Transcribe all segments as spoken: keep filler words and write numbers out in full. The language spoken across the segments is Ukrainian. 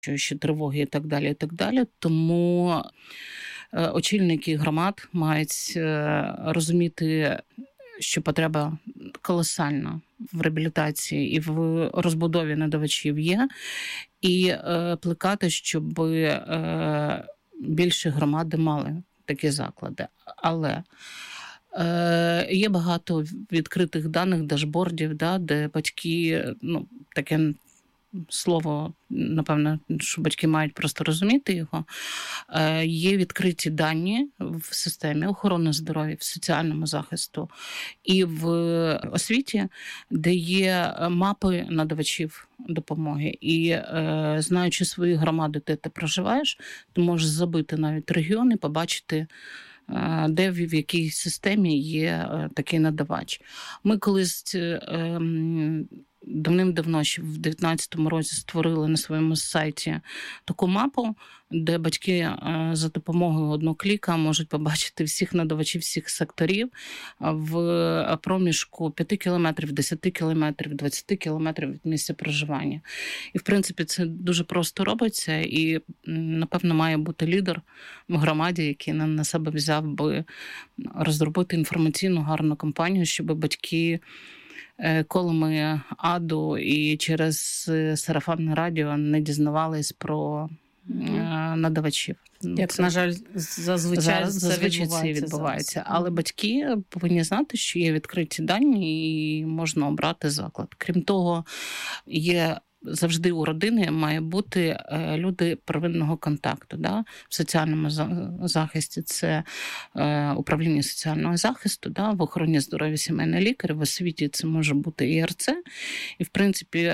ще тривоги і так далі, і так далі. Тому очільники громад мають розуміти, що потреба колосальна в реабілітації і в розбудові надавачів є, і е, плекати, щоб е, більше громади мали такі заклади. Але е, є багато відкритих даних, дашбордів, да, де батьки, ну, таке слово, напевно, що батьки мають просто розуміти його, є відкриті дані в системі охорони здоров'я, в соціальному захисту і в освіті, де є мапи надавачів допомоги. І знаючи свої громади, де ти проживаєш, ти можеш забити навіть регіон і побачити, де в якій системі є такий надавач. Ми колись давним-давно, ще в дев'ятнадцятому році, створили на своєму сайті таку мапу, де батьки за допомогою одного кліка можуть побачити всіх надавачів, всіх секторів в проміжку п'яти кілометрів, десяти кілометрів, двадцяти кілометрів від місця проживання. І, в принципі, це дуже просто робиться, і, напевно, має бути лідер в громаді, який на себе взяв би розробити інформаційну гарну кампанію, щоб батьки колами аду і через сарафанне радіо не дізнавались про mm-hmm. надавачів. Як, це, на жаль, зазвичай, зараз, зазвичай це відбувається. відбувається. Але батьки повинні знати, що є відкриті дані і можна обрати заклад. Крім того, є завжди у родини має бути люди первинного контакту. Да? В соціальному захисті це управління соціального захисту, да? В охороні здоров'я сімейний лікар, в освіті це може бути і ар це. І, в принципі,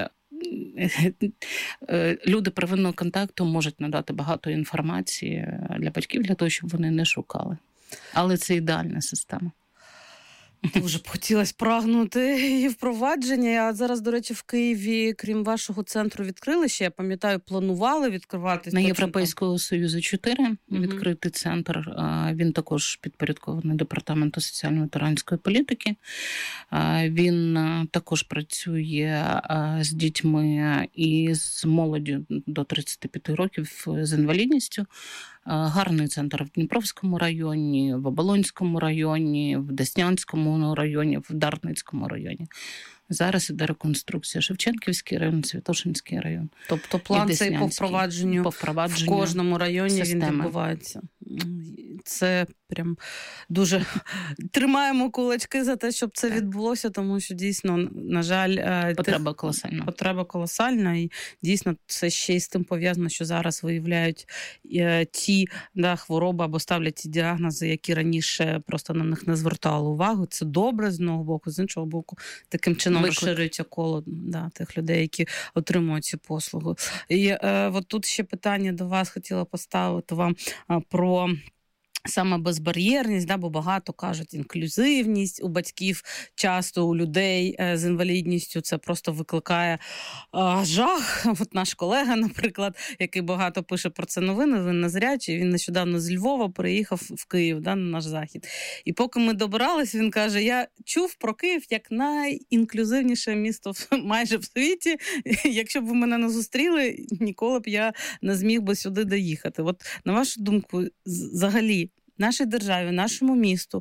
люди первинного контакту можуть надати багато інформації для батьків, для того, щоб вони не шукали. Але це ідеальна система. Дуже б хотілося прагнути її впровадження. А зараз, до речі, в Києві, крім вашого центру, відкрили ще, я пам'ятаю, планували відкривати. На Європейського Союзу чотири угу. відкритий центр. Він також підпорядкований Департаменту соціально-ветеранської політики. Він також працює з дітьми і з молоддю до тридцяти п'яти років з інвалідністю. Гарний центр в Дніпровському районі, в Оболонському районі, в Деснянському районі, в Дарницькому районі. Зараз іде реконструкція. Шевченківський район, Святошинський район. Тобто план цей по впровадженню, по впровадженню в кожному районі системи. Він відбувається. Це прям дуже тримаємо кулачки за те, щоб це відбулося, тому що дійсно, на жаль, потреба колосальна. Потреба колосальна, і дійсно це ще й з тим пов'язано, що зараз виявляють ті да, хвороби або ставлять ті діагнози, які раніше просто на них не звертали увагу. Це добре з одного боку, з іншого боку, таким чином розширюється коло да, тих людей, які отримують цю послугу. І е, от тут ще питання до вас хотіла поставити вам е, про саме безбар'єрність, да, бо багато кажуть інклюзивність у батьків, часто у людей з інвалідністю це просто викликає а, жах. От наш колега, наприклад, який багато пише про це новини, він незрячий, він нещодавно з Львова приїхав в Київ, да, на наш захід. І поки ми добирались, він каже, я чув про Київ як найінклюзивніше місто майже в світі. Якщо б ви мене не зустріли, ніколи б я не зміг би сюди доїхати. От, на вашу думку, взагалі, нашій державі, нашому місту,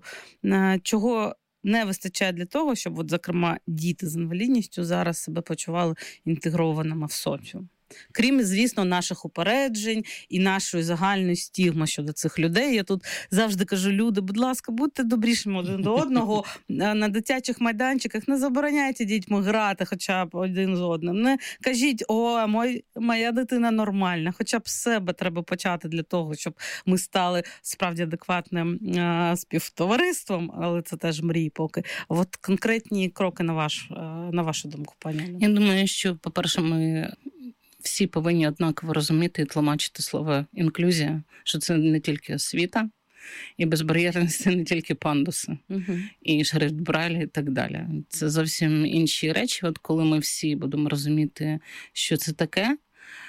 чого не вистачає для того, щоб, от, зокрема, діти з інвалідністю зараз себе почували інтегрованими в соціум? Крім, звісно, наших упереджень і нашої загальної стігми щодо цих людей. Я тут завжди кажу, люди, будь ласка, будьте добрішими один до одного. На дитячих майданчиках не забороняйте дітьми грати хоча б один з одним. Не кажіть, о, мой, моя дитина нормальна. Хоча б з себе треба почати для того, щоб ми стали справді адекватним а, співтовариством, але це теж мрії поки. От конкретні кроки на, ваш, на вашу думку, пані. Я думаю, що, по-перше, ми всі повинні однаково розуміти і тлумачити слово інклюзія, що це не тільки освіта, і безбар'єрність – це не тільки пандуси, uh-huh. і шрифт Брайля і так далі. Це зовсім інші речі, от коли ми всі будемо розуміти, що це таке,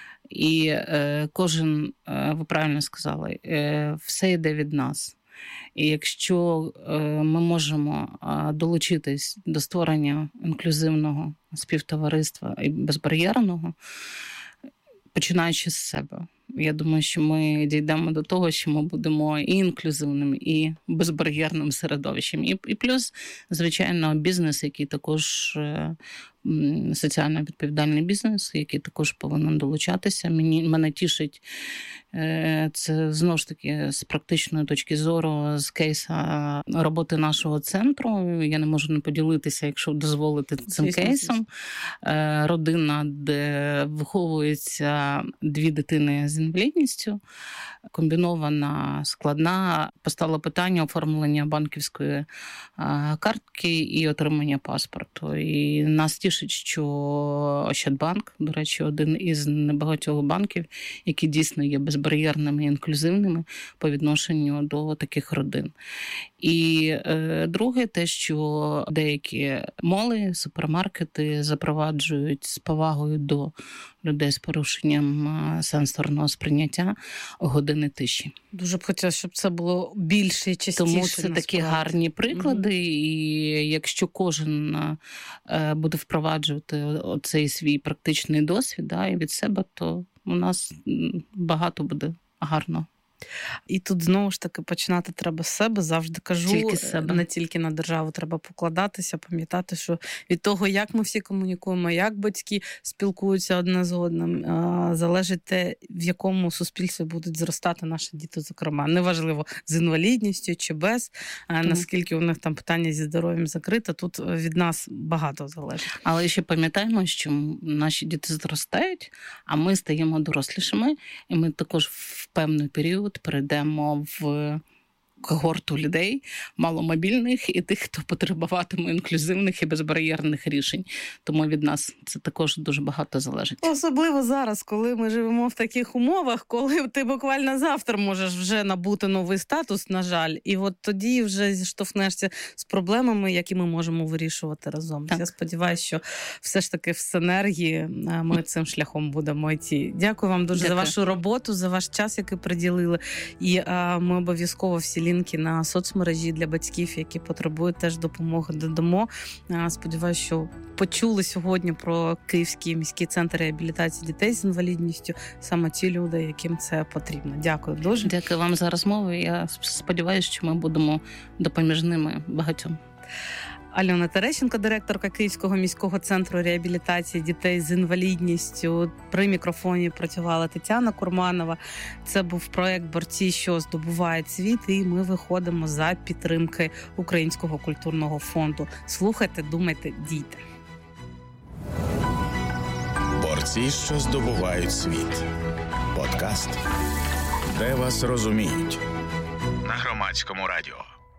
і е, кожен, е, ви правильно сказали, е, все йде від нас. І якщо е, ми можемо е, долучитись до створення інклюзивного співтовариства і безбар'єрного, починаючи з себе. Я думаю, що ми дійдемо до того, що ми будемо і інклюзивним, і безбар'єрним середовищем. І, і плюс, звичайно, бізнес, який також соціально відповідальний бізнес, який також повинен долучатися. Мені, мене тішить це, знову ж таки, з практичної точки зору, з кейса роботи нашого центру. Я не можу не поділитися, якщо дозволити, цим звісно, кейсом. Звісно. Родина, де виховуються дві дитини з інвалідністю, комбінована, складна. Постало питання оформлення банківської картки і отримання паспорту. І нас тішить, що Ощадбанк, до речі, один із небагатьох банків, які дійсно є безбар'єрними і інклюзивними по відношенню до таких родин. І е, друге, те, що деякі моли, супермаркети запроваджують з повагою до людей з порушенням сенсорного сприйняття години тиші. Дуже б хотіла, щоб це було більше і частіше. Тому це такі гарні приклади, mm-hmm. і якщо кожен буде впроваджувати оцей свій практичний досвід, да, і від себе, то у нас багато буде гарно. І тут, знову ж таки, починати треба з себе, завжди кажу, тільки себе. Не тільки на державу треба покладатися, пам'ятати, що від того, як ми всі комунікуємо, як батьки спілкуються одне з одним, залежить те, в якому суспільстві будуть зростати наші діти, зокрема. Неважливо, з інвалідністю чи без, Тому. наскільки у них там питання зі здоров'ям закрите, тут від нас багато залежить. Але ще пам'ятаємо, що наші діти зростають, а ми стаємо дорослішими, і ми також в певний період перейдемо в когорту людей маломобільних і тих, хто потребуватиме інклюзивних і безбар'єрних рішень. Тому від нас це також дуже багато залежить. Особливо зараз, коли ми живемо в таких умовах, коли ти буквально завтра можеш вже набути новий статус, на жаль, і от тоді вже зіштовхнешся з проблемами, які ми можемо вирішувати разом. Так. Я сподіваюся, що все ж таки в синергії ми цим шляхом будемо йти. Дякую вам дуже Дякую. за вашу роботу, за ваш час, який приділили. І а, ми обов'язково всі лінки на соцмережі для батьків, які потребують теж допомоги, додамо. Сподіваюся, що почули сьогодні про Київський міський центр реабілітації дітей з інвалідністю саме ті люди, яким це потрібно. Дякую дуже. Дякую вам за розмову. Я сподіваюся, що ми будемо допоміжними багатьом. Альона Терещенко, директорка Київського міського центру реабілітації дітей з інвалідністю. При мікрофоні працювала Тетяна Курманова. Це був проект «Борці, що здобувають світ», і ми виходимо за підтримки Українського культурного фонду. Слухайте, думайте, дійте. «Борці, що здобувають світ». Подкаст, де вас розуміють. На Громадському радіо.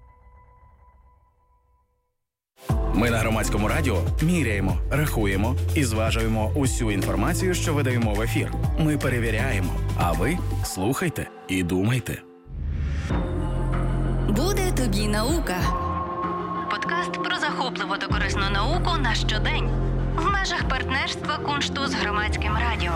Ми на Громадському радіо міряємо, рахуємо і зважуємо усю інформацію, що видаємо в ефір. Ми перевіряємо, а ви слухайте і думайте. Буде тобі наука. Подкаст про захопливу та корисну науку на щодень. В межах партнерства Куншту з Громадським радіо.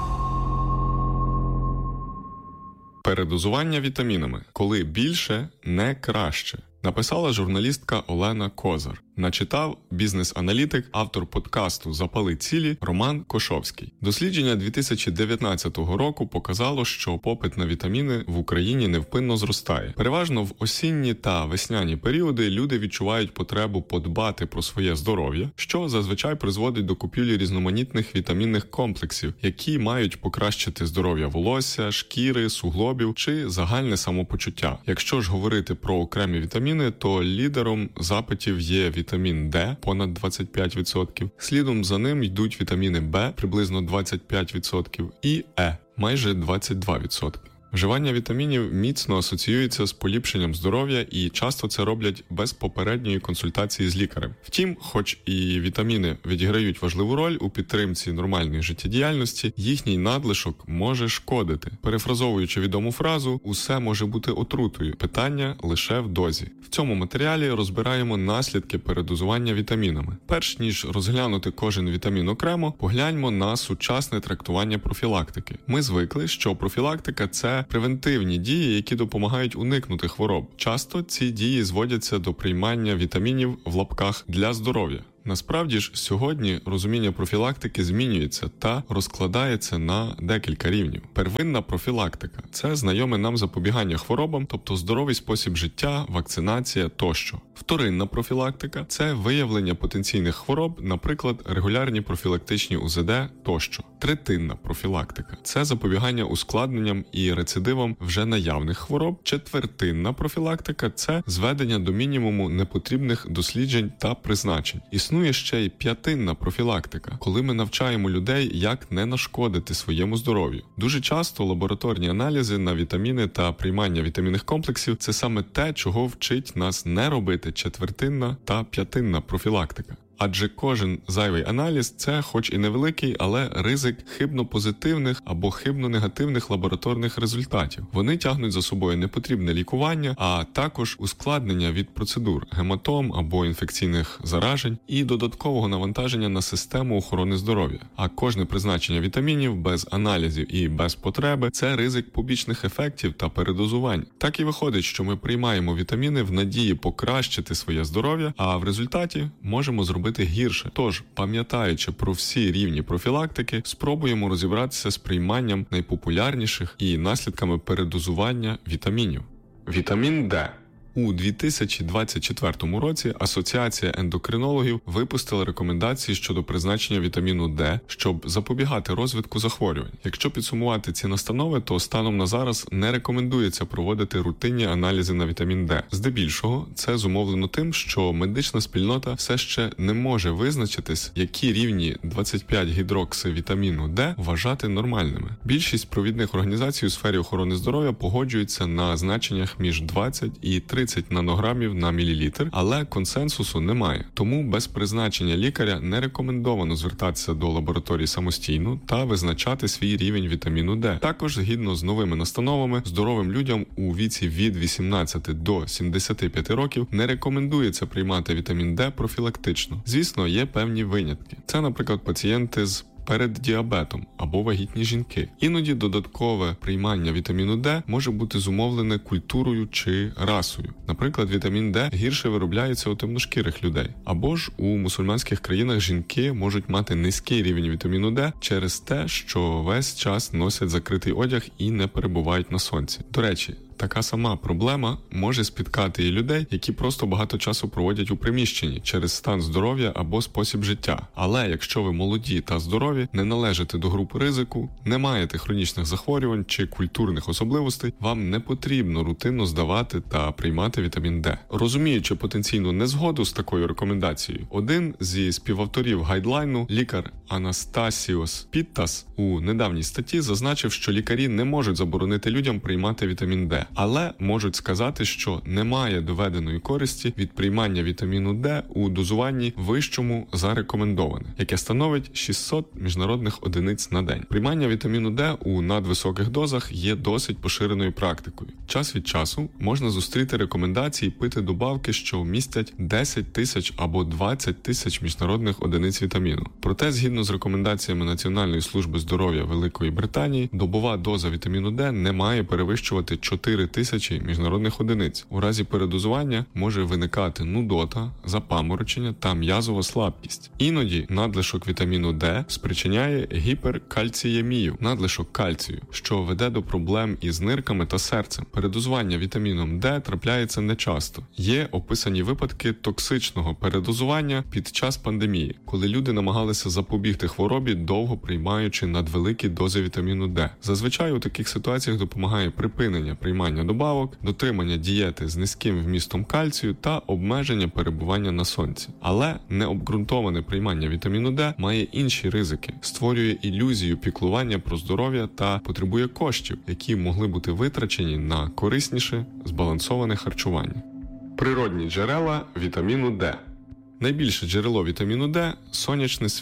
Передозування вітамінами. Коли більше, не краще. Написала журналістка Олена Козар. Начитав бізнес-аналітик, автор подкасту «Запали цілі» Роман Кошовський. Дослідження дві тисячі дев'ятнадцятого року показало, що попит на вітаміни в Україні невпинно зростає. Переважно в осінні та весняні періоди люди відчувають потребу подбати про своє здоров'я, що зазвичай призводить до купівлі різноманітних вітамінних комплексів, які мають покращити здоров'я волосся, шкіри, суглобів чи загальне самопочуття. Якщо ж говорити про окремі вітаміни, то лідером запитів є вітамін Вітамін Д – понад двадцять п'ять відсотків. Слідом за ним йдуть вітаміни Б – приблизно двадцять п'ять відсотків і Е – майже двадцять два відсотки. Вживання вітамінів міцно асоціюється з поліпшенням здоров'я і часто це роблять без попередньої консультації з лікарем. Втім, хоч і вітаміни відіграють важливу роль у підтримці нормальної життєдіяльності, їхній надлишок може шкодити. Перефразовуючи відому фразу «усе може бути отрутою, питання лише в дозі». В цьому матеріалі розбираємо наслідки передозування вітамінами. Перш ніж розглянути кожен вітамін окремо, погляньмо на сучасне трактування профілактики. Ми звикли, що профілактика – це превентивні дії, які допомагають уникнути хвороб. Часто ці дії зводяться до приймання вітамінів в лапках для здоров'я. Насправді ж, сьогодні розуміння профілактики змінюється та розкладається на декілька рівнів. Первинна профілактика – це знайоме нам запобігання хворобам, тобто здоровий спосіб життя, вакцинація тощо. Вторинна профілактика – це виявлення потенційних хвороб, наприклад, регулярні профілактичні У З Д тощо. Третинна профілактика – це запобігання ускладненням і рецидивам вже наявних хвороб. Четвертинна профілактика – це зведення до мінімуму непотрібних досліджень та призначень. Існує ще й п'ятинна профілактика, коли ми навчаємо людей, як не нашкодити своєму здоров'ю. Дуже часто лабораторні аналізи на вітаміни та приймання вітамінних комплексів – це саме те, чого вчить нас не робити четвертинна та п'ятинна профілактика. Адже кожен зайвий аналіз – це хоч і невеликий, але ризик хибно-позитивних або хибно-негативних лабораторних результатів. Вони тягнуть за собою непотрібне лікування, а також ускладнення від процедур, гематом або інфекційних заражень і додаткового навантаження на систему охорони здоров'я. А кожне призначення вітамінів без аналізів і без потреби – це ризик побічних ефектів та передозувань. Так і виходить, що ми приймаємо вітаміни в надії покращити своє здоров'я, а в результаті можемо зробити гірше. Тож, пам'ятаючи про всі рівні профілактики, спробуємо розібратися з прийманням найпопулярніших і наслідками передозування вітамінів. Вітамін Д. У дві тисячі двадцять четвертому році Асоціація ендокринологів випустила рекомендації щодо призначення вітаміну Д, щоб запобігати розвитку захворювань. Якщо підсумувати ці настанови, то станом на зараз не рекомендується проводити рутинні аналізи на вітамін Д. Здебільшого, це зумовлено тим, що медична спільнота все ще не може визначитись, які рівні двадцять п'ять гідрокси вітаміну Д вважати нормальними. Більшість провідних організацій у сфері охорони здоров'я погоджуються на значеннях між двадцять і тридцять нанограмів на мілілітр, але консенсусу немає. Тому без призначення лікаря не рекомендовано звертатися до лабораторії самостійно та визначати свій рівень вітаміну Д. Також, згідно з новими настановами, здоровим людям у віці від вісімнадцяти до сімдесяти п'яти років не рекомендується приймати вітамін Д профілактично. Звісно, є певні винятки. Це, наприклад, пацієнти з перед діабетом або вагітні жінки. Іноді додаткове приймання вітаміну Д може бути зумовлене культурою чи расою. Наприклад, вітамін Д гірше виробляється у темношкірих людей. Або ж у мусульманських країнах жінки можуть мати низький рівень вітаміну Д через те, що весь час носять закритий одяг і не перебувають на сонці. До речі, така сама проблема може спіткати і людей, які просто багато часу проводять у приміщенні через стан здоров'я або спосіб життя. Але якщо ви молоді та здорові, не належите до групи ризику, не маєте хронічних захворювань чи культурних особливостей, вам не потрібно рутинно здавати та приймати вітамін Д. Розуміючи потенційну незгоду з такою рекомендацією, один зі співавторів гайдлайну, лікар Анастасіос Піттас, у недавній статті зазначив, що лікарі не можуть заборонити людям приймати вітамін Д. Але можуть сказати, що немає доведеної користі від приймання вітаміну Д у дозуванні вищому за рекомендоване, яке становить шістсот міжнародних одиниць на день. Приймання вітаміну Д у надвисоких дозах є досить поширеною практикою. Час від часу можна зустріти рекомендації пити добавки, що містять десять тисяч або двадцять тисяч міжнародних одиниць вітаміну. Проте, згідно з рекомендаціями Національної служби здоров'я Великої Британії, добова доза вітаміну Д не має перевищувати чотири тисячі міжнародних одиниць. У разі передозування може виникати нудота, запаморочення та м'язова слабкість. Іноді надлишок вітаміну Д спричиняє гіперкальціємію, надлишок кальцію, що веде до проблем із нирками та серцем. Передозування вітаміном Д трапляється нечасто. Є описані випадки токсичного передозування під час пандемії, коли люди намагалися запобігти хворобі, довго приймаючи надвеликі дози вітаміну Д. Зазвичай у таких ситуаціях допомагає припинення приймання добавок, дотримання дієти з низьким вмістом кальцію та обмеження перебування на сонці. Але необґрунтоване приймання вітаміну Д має інші ризики, створює ілюзію піклування про здоров'я та потребує коштів, які могли бути витрачені на корисніше, збалансоване харчування. Природні джерела вітаміну Д. Найбільше джерело вітаміну Д – сонячне світло.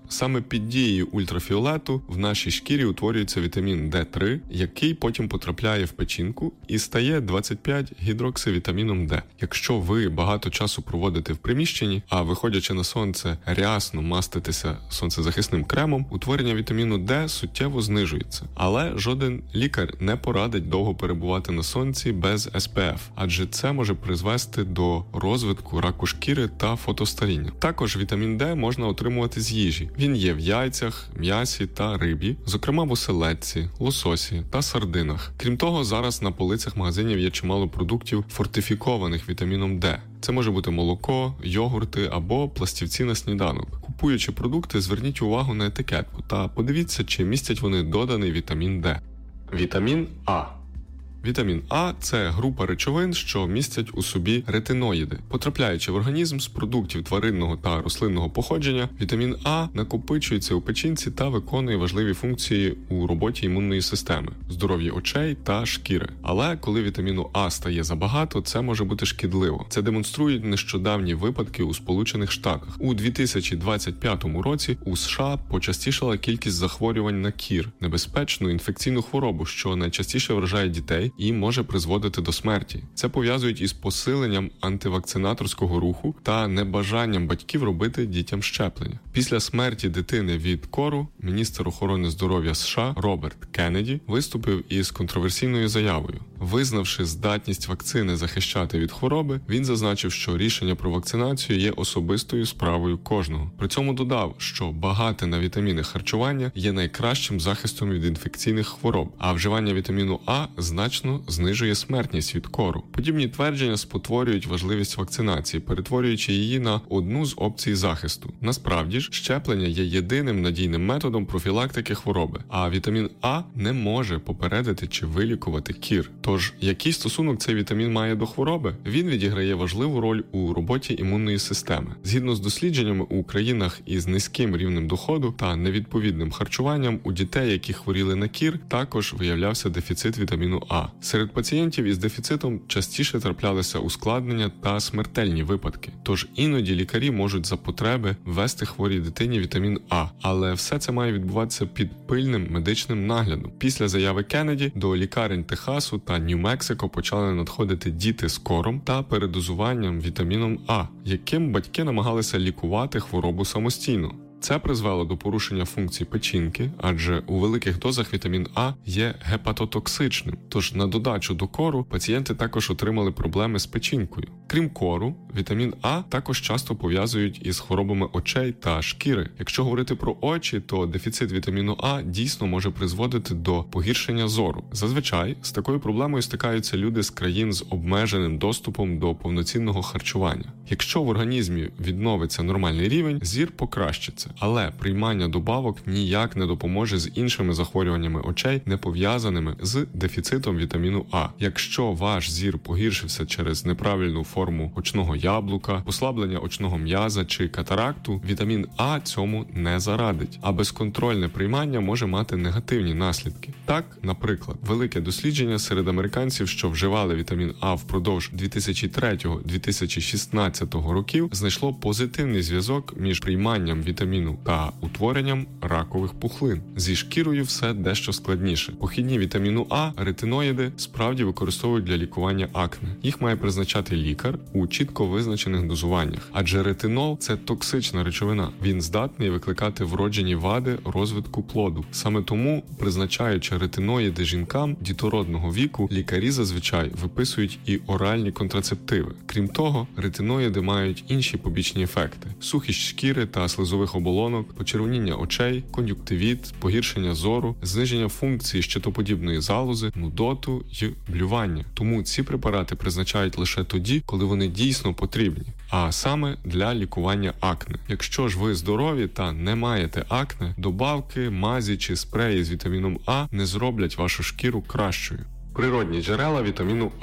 Саме під дією ультрафіолету в нашій шкірі утворюється вітамін Д три, який потім потрапляє в печінку і стає двадцять п'ять гідроксивітаміном Д. Якщо ви багато часу проводите в приміщенні, а виходячи на сонце рясно маститеся сонцезахисним кремом, утворення вітаміну Д суттєво знижується. Але жоден лікар не порадить довго перебувати на сонці без ес пе еф, адже це може призвести до розвитку раку шкіри та фотостаріння. Також вітамін Д можна отримувати з їжі. Він є в яйцях, м'ясі та рибі, зокрема в оселедці, лососі та сардинах. Крім того, зараз на полицях магазинів є чимало продуктів, фортифікованих вітаміном Д. Це може бути молоко, йогурти або пластівці на сніданок. Купуючи продукти, зверніть увагу на етикетку та подивіться, чи містять вони доданий вітамін Д. Вітамін А. Вітамін А – це група речовин, що містять у собі ретиноїди. Потрапляючи в організм з продуктів тваринного та рослинного походження, вітамін А накопичується у печінці та виконує важливі функції у роботі імунної системи, здоров'ї очей та шкіри. Але коли вітаміну А стає забагато, це може бути шкідливо. Це демонструють нещодавні випадки у Сполучених Штатах. У дві тисячі двадцять п'ятому році у США почастішала кількість захворювань на кір – небезпечну інфекційну хворобу, що найчастіше вражає дітей і може призводити до смерті. Це пов'язують із посиленням антивакцинаторського руху та небажанням батьків робити дітям щеплення. Після смерті дитини від кору міністр охорони здоров'я США Роберт Кеннеді виступив із контроверсійною заявою. Визнавши здатність вакцини захищати від хвороби, він зазначив, що рішення про вакцинацію є особистою справою кожного. При цьому додав, що багате на вітаміни харчування є найкращим захистом від інфекційних хвороб, а вживання вітаміну А значно знижує смертність від кору. Подібні твердження спотворюють важливість вакцинації, перетворюючи її на одну з опцій захисту. Насправді ж, щеплення є єдиним надійним методом профілактики хвороби, а вітамін А не може попередити чи вилікувати кір. Тож, який стосунок цей вітамін має до хвороби? Він відіграє важливу роль у роботі імунної системи. Згідно з дослідженнями, у країнах із низьким рівнем доходу та невідповідним харчуванням у дітей, які хворіли на кір, також виявлявся дефіцит вітаміну А. Серед пацієнтів із дефіцитом частіше траплялися ускладнення та смертельні випадки. Тож іноді лікарі можуть за потреби ввести хворій дитині вітамін А. Але все це має відбуватися під пильним медичним наглядом. Після заяви Кеннеді до лікарень Техасу та Нью-Мексико почали надходити діти з кором та передозуванням вітаміном А, яким батьки намагалися лікувати хворобу самостійно. Це призвело до порушення функцій печінки, адже у великих дозах вітамін А є гепатотоксичним. Тож на додачу до кору пацієнти також отримали проблеми з печінкою. Крім кору, вітамін А також часто пов'язують із хворобами очей та шкіри. Якщо говорити про очі, то дефіцит вітаміну А дійсно може призводити до погіршення зору. Зазвичай з такою проблемою стикаються люди з країн з обмеженим доступом до повноцінного харчування. Якщо в організмі відновиться нормальний рівень, зір покращиться. Але приймання добавок ніяк не допоможе з іншими захворюваннями очей, не пов'язаними з дефіцитом вітаміну А. Якщо ваш зір погіршився через неправильну форму очного яблука, послаблення очного м'яза чи катаракту, вітамін А цьому не зарадить, а безконтрольне приймання може мати негативні наслідки. Так, наприклад, велике дослідження серед американців, що вживали вітамін А впродовж дві тисячі третього - дві тисячі шістнадцятого років, знайшло позитивний зв'язок між прийманням вітаміну та утворенням ракових пухлин. Зі шкірою все дещо складніше. Похідні вітаміну А, ретиноїди, справді використовують для лікування акне. Їх має призначати лікар у чітко визначених дозуваннях, адже ретинол – це токсична речовина. Він здатний викликати вроджені вади розвитку плоду. Саме тому, призначаючи ретиноїди жінкам дітородного віку, лікарі зазвичай виписують і оральні контрацептиви. Крім того, ретиноїди мають інші побічні ефекти – сухість шкіри та слизових оболонок, почервоніння очей, кон'юктивіт, погіршення зору, зниження функції щитоподібної залози, нудоту й блювання. Тому ці препарати призначають лише тоді, коли вони дійсно потрібні, а саме для лікування акне. Якщо ж ви здорові та не маєте акне, добавки, мазі чи спреї з вітаміном А не зроблять вашу шкіру кращою. Природні джерела вітаміну А.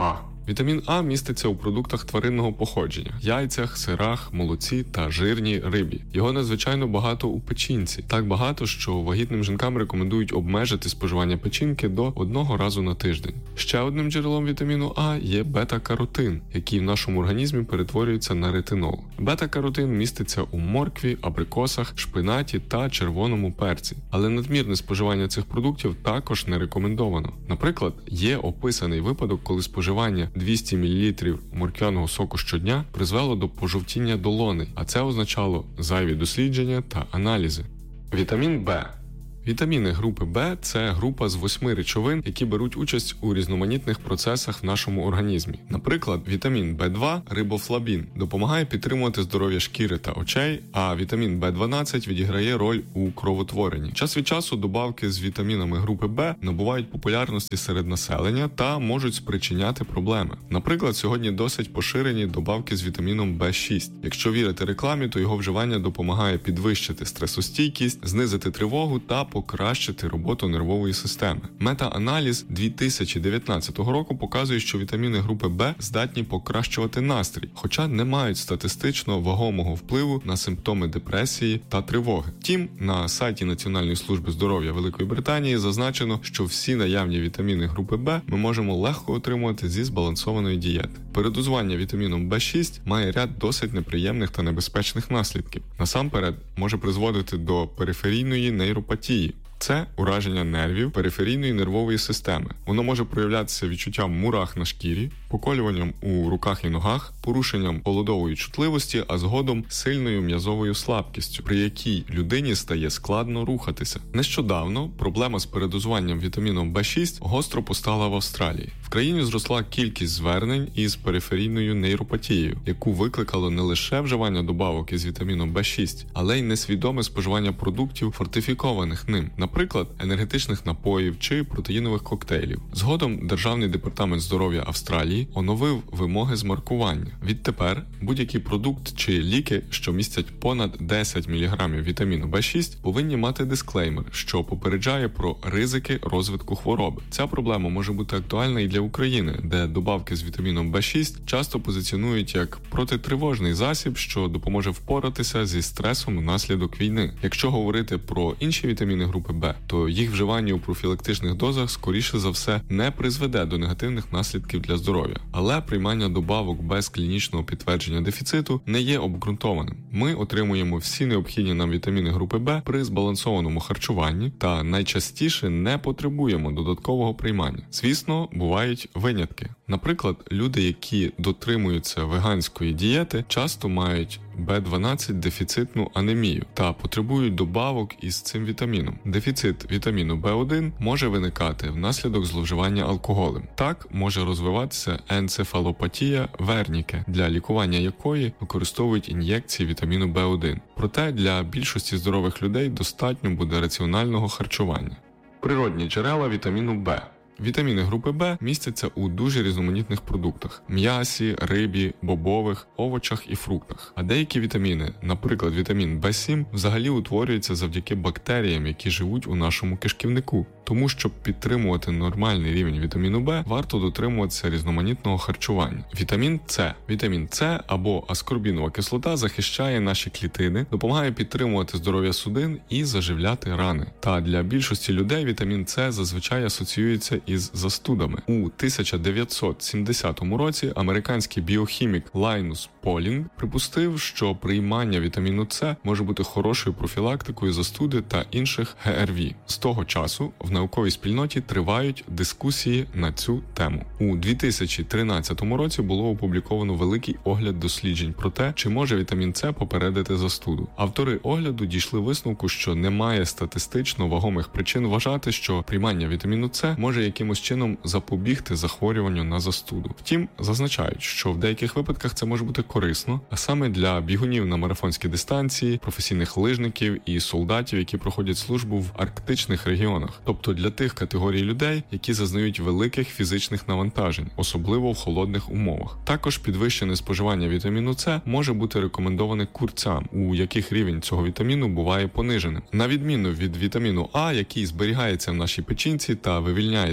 Вітамін А міститься у продуктах тваринного походження – яйцях, сирах, молоці та жирній рибі. Його надзвичайно багато у печінці. Так багато, що вагітним жінкам рекомендують обмежити споживання печінки до одного разу на тиждень. Ще одним джерелом вітаміну А є бета-каротин, який в нашому організмі перетворюється на ретинол. Бета-каротин міститься у моркві, абрикосах, шпинаті та червоному перці. Але надмірне споживання цих продуктів також не рекомендовано. Наприклад, є описаний випадок, коли споживання двісті мілілітрів морквяного соку щодня призвело до пожовтіння долоней, а це означало зайві дослідження та аналізи. Вітамін Б. Вітаміни групи Б – це група з восьми речовин, які беруть участь у різноманітних процесах в нашому організмі. Наприклад, вітамін Б два – рибофлавін, допомагає підтримувати здоров'я шкіри та очей, а вітамін Б дванадцять відіграє роль у кровотворенні. Час від часу добавки з вітамінами групи Б набувають популярності серед населення та можуть спричиняти проблеми. Наприклад, сьогодні досить поширені добавки з вітаміном Б шість. Якщо вірити рекламі, то його вживання допомагає підвищити стресостійкість, знизити тривогу та покращити роботу нервової системи. Мета-аналіз дві тисячі дев'ятнадцятого року показує, що вітаміни групи Б здатні покращувати настрій, хоча не мають статистично вагомого впливу на симптоми депресії та тривоги. Втім, на сайті Національної служби здоров'я Великої Британії зазначено, що всі наявні вітаміни групи Б ми можемо легко отримувати зі збалансованої дієти. Передозування вітаміном Б шість має ряд досить неприємних та небезпечних наслідків. Насамперед, може призводити до периферійної нейропатії. Це ураження нервів периферійної нервової системи. Воно може проявлятися відчуттям мурах на шкірі, поколюванням у руках і ногах, порушенням холодової чутливості, а згодом сильною м'язовою слабкістю, при якій людині стає складно рухатися. Нещодавно проблема з передозуванням вітаміном Б шість гостро постала в Австралії. В країні зросла кількість звернень із периферійною нейропатією, яку викликало не лише вживання добавок із вітаміном Б шість, але й несвідоме споживання продуктів, фортифікованих ним, наприклад, енергетичних напоїв чи протеїнових коктейлів. Згодом Державний департамент здоров'я Австралії оновив вимоги з маркування. Відтепер будь-який продукт чи ліки, що містять понад десять міліграмів вітаміну Б шість, повинні мати дисклеймер, що попереджає про ризики розвитку хвороби. Ця проблема може бути актуальна і для України, де добавки з вітаміном Б шість часто позиціонують як протитривожний засіб, що допоможе впоратися зі стресом внаслідок війни. Якщо говорити про інші вітаміни групи Б, то їх вживання у профілактичних дозах скоріше за все не призведе до негативних наслідків для здоров'я. Але приймання добавок без клінічного підтвердження дефіциту не є обґрунтованим. Ми отримуємо всі необхідні нам вітаміни групи Б при збалансованому харчуванні та найчастіше не потребуємо додаткового приймання. Звісно, бувають винятки. Наприклад, люди, які дотримуються веганської дієти, часто мають Б дванадцять дефіцитну анемію та потребують добавок із цим вітаміном. Дефіцит вітаміну Б один може виникати внаслідок зловживання алкоголем. Так може розвиватися енцефалопатія Верніке, для лікування якої використовують ін'єкції вітаміну Б один. Проте для більшості здорових людей достатньо буде раціонального харчування. Природні джерела вітаміну Б. Вітаміни групи Б містяться у дуже різноманітних продуктах – м'ясі, рибі, бобових, овочах і фруктах. А деякі вітаміни, наприклад вітамін Б сім, взагалі утворюються завдяки бактеріям, які живуть у нашому кишківнику. Тому, щоб підтримувати нормальний рівень вітаміну Б, варто дотримуватися різноманітного харчування. Вітамін С. Вітамін С або аскорбінова кислота захищає наші клітини, допомагає підтримувати здоров'я судин і заживляти рани. Та для більшості людей вітамін С зазвичай асоціюється із застудами. У тисяча дев'ятсот сімдесятому році американський біохімік Лайнус Полінг припустив, що приймання вітаміну С може бути хорошою профілактикою застуди та інших Ге Ер Ві. З того часу в науковій спільноті тривають дискусії на цю тему. У дві тисячі тринадцятому році було опубліковано великий огляд досліджень про те, чи може вітамін С попередити застуду. Автори огляду дійшли висновку, що немає статистично вагомих причин вважати, що приймання вітаміну С може якимось чином запобігти захворюванню на застуду. Втім, зазначають, що в деяких випадках це може бути корисно, а саме для бігунів на марафонській дистанції, професійних лижників і солдатів, які проходять службу в арктичних регіонах. Тобто для тих категорій людей, які зазнають великих фізичних навантажень, особливо в холодних умовах. Також підвищене споживання вітаміну С може бути рекомендоване курцям, у яких рівень цього вітаміну буває пониженим. На відміну від вітаміну А, який зберігається в нашій печінці та вивільняється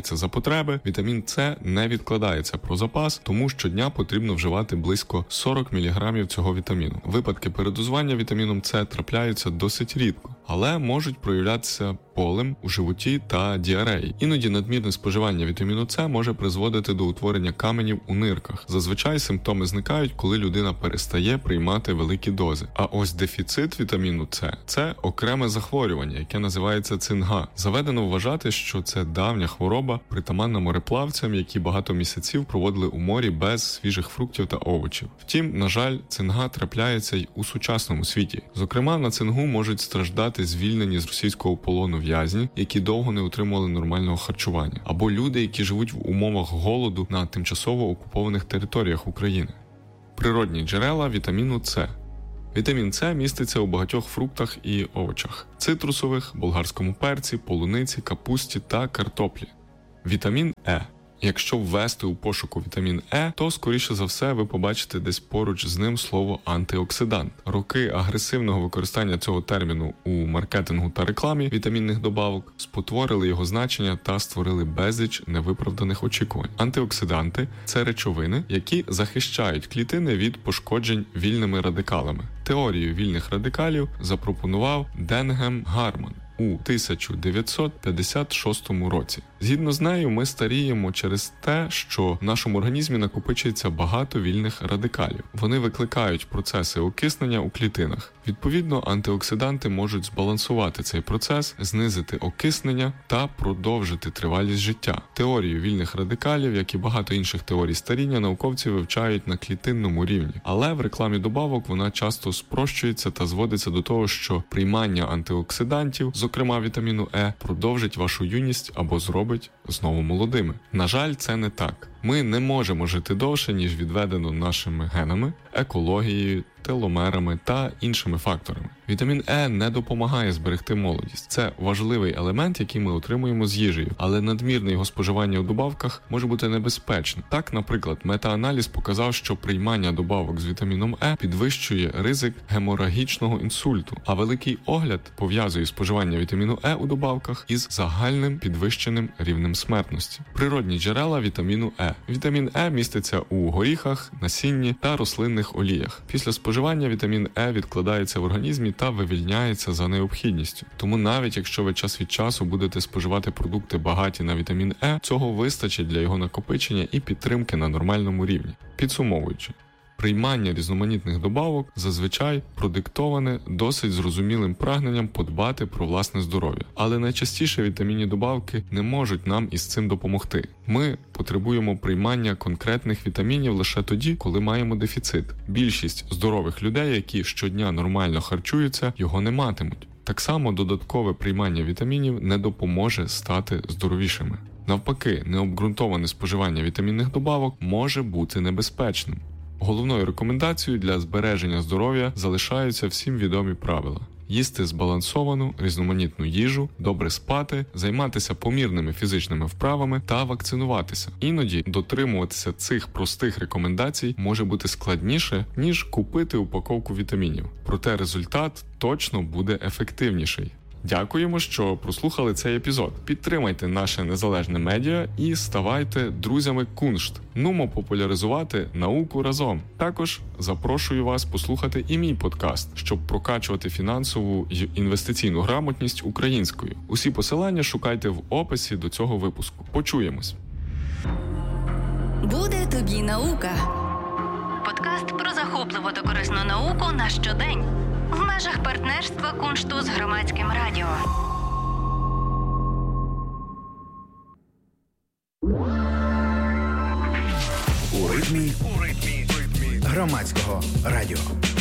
вживається за потреби, вітамін С не відкладається про запас, тому щодня потрібно вживати близько сорок міліграмів цього вітаміну. Випадки передозування вітаміном С трапляються досить рідко, але можуть проявлятися болем у животі та діареї. Іноді надмірне споживання вітаміну С може призводити до утворення каменів у нирках. Зазвичай симптоми зникають, коли людина перестає приймати великі дози. А ось дефіцит вітаміну С – це окреме захворювання, яке називається цинга. Заведено вважати, що це давня хвороба, притаманна мореплавцям, які багато місяців проводили у морі без свіжих фруктів та овочів. Втім, на жаль, цинга трапляється й у сучасному світі. Зокрема, на цингу можуть страждати звільнені з російського полону в'язні, які довго не отримували нормального харчування, або люди, які живуть в умовах голоду на тимчасово окупованих територіях України. Природні джерела вітаміну С. Вітамін С міститься у багатьох фруктах і овочах – цитрусових, болгарському перці, полуниці, капусті та картоплі. Вітамін Е. Якщо ввести у пошуку вітамін Е, то, скоріше за все, ви побачите десь поруч з ним слово «антиоксидант». Роки агресивного використання цього терміну у маркетингу та рекламі вітамінних добавок спотворили його значення та створили безліч невиправданих очікувань. Антиоксиданти – це речовини, які захищають клітини від пошкоджень вільними радикалами. Теорію вільних радикалів запропонував Денгем Гарман у тисяча дев'ятсот п'ятдесят шостому році. Згідно з нею, ми старіємо через те, що в нашому організмі накопичується багато вільних радикалів. Вони викликають процеси окиснення у клітинах. Відповідно, антиоксиданти можуть збалансувати цей процес, знизити окиснення та продовжити тривалість життя. Теорію вільних радикалів, як і багато інших теорій старіння, науковці вивчають на клітинному рівні. Але в рекламі добавок вона часто спрощується та зводиться до того, що приймання антиоксидантів, зокрема вітаміну Е, продовжить вашу юність або зробить знову молодими. На жаль, це не так. Ми не можемо жити довше, ніж відведено нашими генами, екологією, теломерами та іншими факторами. Вітамін Е не допомагає зберегти молодість. Це важливий елемент, який ми отримуємо з їжею, але надмірне його споживання у добавках може бути небезпечним. Так, наприклад, метааналіз показав, що приймання добавок з вітаміном Е підвищує ризик геморагічного інсульту, а великий огляд пов'язує споживання вітаміну Е у добавках із загальним підвищеним рівнем смертності. Природні джерела вітаміну Е. Вітамін Е міститься у горіхах, насінні та рослинних оліях. Після споживання вітамін Е відкладається в організмі та вивільняється за необхідністю. Тому навіть якщо ви час від часу будете споживати продукти багаті на вітамін Е, цього вистачить для його накопичення і підтримки на нормальному рівні. Підсумовуючи, приймання різноманітних добавок зазвичай продиктоване досить зрозумілим прагненням подбати про власне здоров'я. Але найчастіше вітамінні добавки не можуть нам із цим допомогти. Ми потребуємо приймання конкретних вітамінів лише тоді, коли маємо дефіцит. Більшість здорових людей, які щодня нормально харчуються, його не матимуть. Так само додаткове приймання вітамінів не допоможе стати здоровішими. Навпаки, необґрунтоване споживання вітамінних добавок може бути небезпечним. Головною рекомендацією для збереження здоров'я залишаються всім відомі правила. Їсти збалансовану, різноманітну їжу, добре спати, займатися помірними фізичними вправами та вакцинуватися. Іноді дотримуватися цих простих рекомендацій може бути складніше, ніж купити упаковку вітамінів. Проте результат точно буде ефективніший. Дякуємо, що прослухали цей епізод. Підтримайте наше незалежне медіа і ставайте друзями Куншт. Нумо популяризувати науку разом. Також запрошую вас послухати і мій подкаст, щоб прокачувати фінансову й інвестиційну грамотність українською. Усі посилання шукайте в описі до цього випуску. Почуємось. Буде тобі наука. Подкаст про захопливу та корисну науку на щодень. В межах партнерства Куншту з Громадським радіо. У ритмі Громадського радіо.